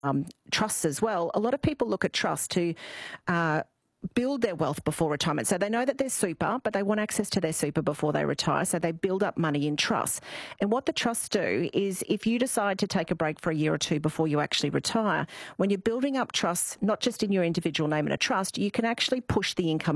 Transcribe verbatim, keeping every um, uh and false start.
um, trusts as well. A lot of people look at trusts to uh, build their wealth before retirement. So they know that there's super, but they want access to their super before they retire. So they build up money in trusts. And what the trusts do is if you decide to take a break for a year or two before you actually retire, when you're building up trusts, not just in your individual name in a trust, you can actually push the income